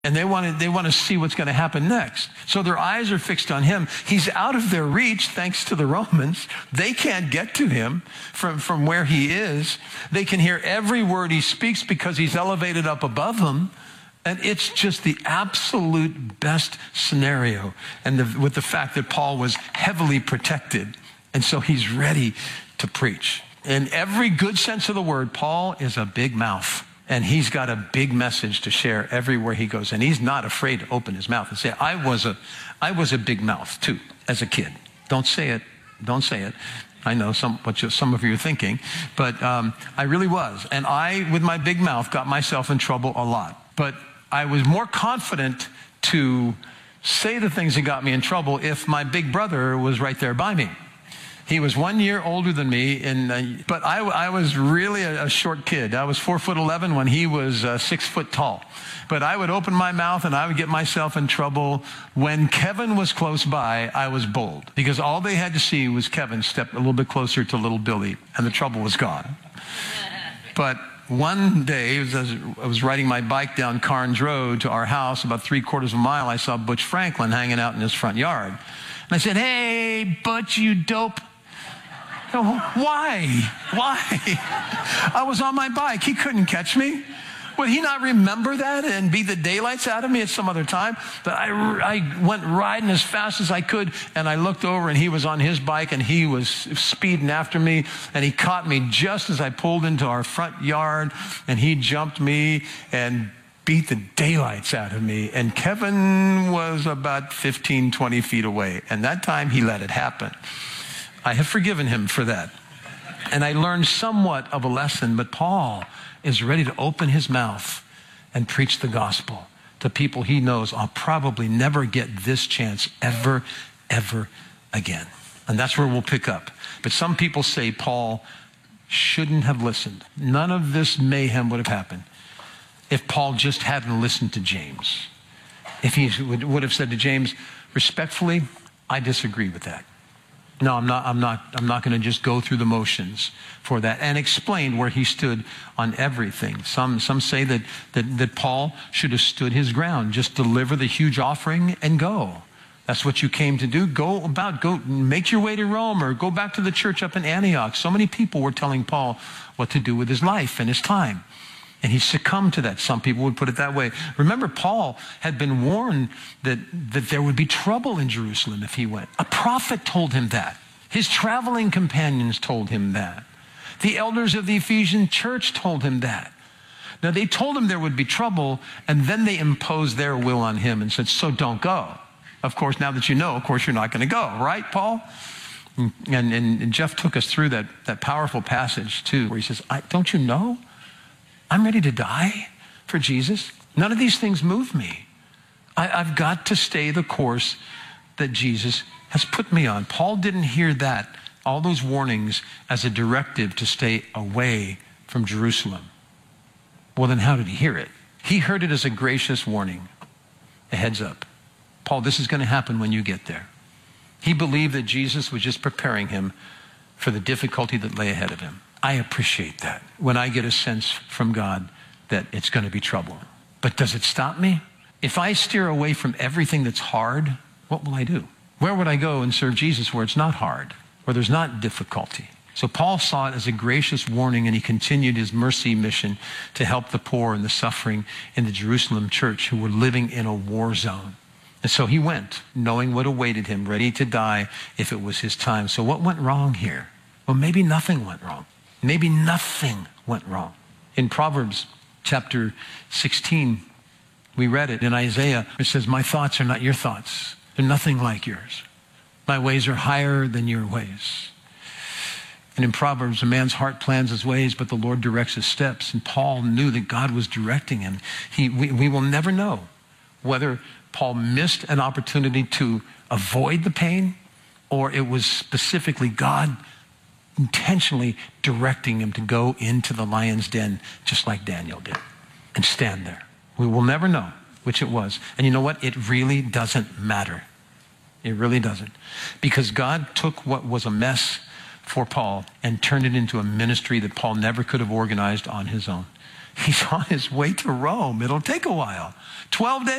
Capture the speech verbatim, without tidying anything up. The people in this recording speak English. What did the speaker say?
And they want to, they want to see what's going to happen next. So their eyes are fixed on him. He's out of their reach thanks to the Romans. They can't get to him from, from where he is. They can hear every word he speaks because he's elevated up above them. And it's just the absolute best scenario. And the, with the fact that Paul was heavily protected. And so he's ready to preach. In every good sense of the word, Paul is a big mouth. And he's got a big message to share everywhere he goes. And he's not afraid to open his mouth and say, I was a, I was a big mouth too, as a kid. Don't say it. Don't say it. I know some, what you, some of you are thinking, but um, I really was. And I, with my big mouth, got myself in trouble a lot. But I was more confident to say the things that got me in trouble if my big brother was right there by me. He was one year older than me, and, uh, but I, I was really a, a short kid. I was four foot eleven when he was uh, six foot tall. But I would open my mouth and I would get myself in trouble. When Kevin was close by, I was bold, because all they had to see was Kevin step a little bit closer to little Billy, and the trouble was gone. But one day, as I was riding my bike down Carnes Road to our house, about three quarters of a mile, I saw Butch Franklin hanging out in his front yard. And I said, "Hey, Butch, you dope." Why? Why? I was on my bike. He couldn't catch me. Would he not remember that and beat the daylights out of me at some other time? But I, I went riding as fast as I could, and I looked over, and he was on his bike, and he was speeding after me, and he caught me just as I pulled into our front yard, and he jumped me and beat the daylights out of me. And Kevin was about fifteen, twenty feet away, and that time he let it happen. I have forgiven him for that. And I learned somewhat of a lesson, but Paul is ready to open his mouth and preach the gospel to people he knows I'll probably never get this chance ever, ever again. And that's where we'll pick up. But some people say Paul shouldn't have listened. None of this mayhem would have happened if Paul just hadn't listened to James. If he would, would have said to James, respectfully, I disagree with that. No, I'm not, I'm not, I'm not going to just go through the motions for that, and explained where he stood on everything. Some, some say that, that, that Paul should have stood his ground, just deliver the huge offering and go. That's what you came to do. Go about, go make your way to Rome, or go back to the church up in Antioch. So many people were telling Paul what to do with his life and his time. And he succumbed to that. Some people would put it that way. Remember, Paul had been warned that, that there would be trouble in Jerusalem if he went. A prophet told him that. His traveling companions told him that. The elders of the Ephesian church told him that. Now, they told him there would be trouble, and then they imposed their will on him and said, so don't go. Of course, now that you know, of course, you're not going to go, right, Paul? And, and, and Jeff took us through that, that powerful passage, too, where he says, I, don't you know? I'm ready to die for Jesus. None of these things move me. I, I've got to stay the course that Jesus has put me on. Paul didn't hear that, all those warnings, as a directive to stay away from Jerusalem. Well, then how did he hear it? He heard it as a gracious warning, a heads up. Paul, this is going to happen when you get there. He believed that Jesus was just preparing him for the difficulty that lay ahead of him. I appreciate that when I get a sense from God that it's going to be trouble. But does it stop me? If I steer away from everything that's hard, what will I do? Where would I go and serve Jesus where it's not hard, where there's not difficulty? So Paul saw it as a gracious warning, and he continued his mercy mission to help the poor and the suffering in the Jerusalem church who were living in a war zone. And so he went, knowing what awaited him, ready to die if it was his time. So what went wrong here? Well, maybe nothing went wrong. Maybe nothing went wrong. In Proverbs chapter sixteen, we read it in Isaiah. It says, my thoughts are not your thoughts. They're nothing like yours. My ways are higher than your ways. And in Proverbs, a man's heart plans his ways, but the Lord directs his steps. And Paul knew that God was directing him. He, we, we will never know whether Paul missed an opportunity to avoid the pain, or it was specifically God intentionally directing him to go into the lion's den, just like Daniel did, and stand there. We will never know which it was. And you know what? It really doesn't matter. It really doesn't. Because God took what was a mess for Paul and turned it into a ministry that Paul never could have organized on his own. He's on his way to Rome. It'll take a while. twelve days.